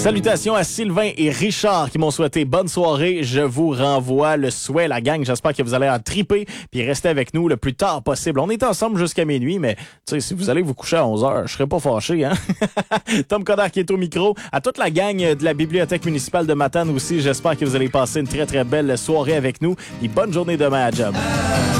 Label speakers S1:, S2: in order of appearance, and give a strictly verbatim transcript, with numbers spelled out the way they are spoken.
S1: Salutations à Sylvain et Richard qui m'ont souhaité bonne soirée. Je vous renvoie le souhait, la gang. J'espère que vous allez en triper puis rester avec nous le plus tard possible. On est ensemble jusqu'à minuit, mais tu sais, si vous allez vous coucher à onze heures, je serai pas fâché, hein? Tom Coderre qui est au micro. À toute la gang de la Bibliothèque municipale de Matane aussi, j'espère que vous allez passer une très, très belle soirée avec nous. Et bonne journée demain à job.